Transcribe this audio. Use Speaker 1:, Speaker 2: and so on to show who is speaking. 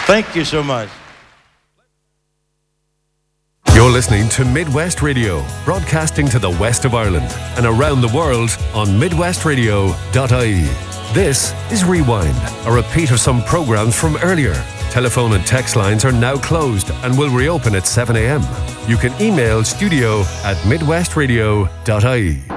Speaker 1: Thank you so much.
Speaker 2: You're listening to Midwest Radio, broadcasting to the west of Ireland and around the world on midwestradio.ie. This is Rewind, a repeat of some programs from earlier. Telephone and text lines are now closed and will reopen at 7 a.m. You can email studio@midwestradio.ie.